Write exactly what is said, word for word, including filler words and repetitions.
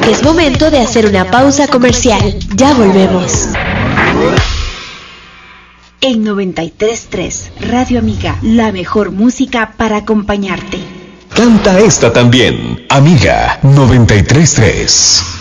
que es momento de hacer una pausa comercial. Ya volvemos. En noventa y tres punto tres, Radio Amiga, la mejor música para acompañarte. Canta esta también, Amiga noventa y tres punto tres.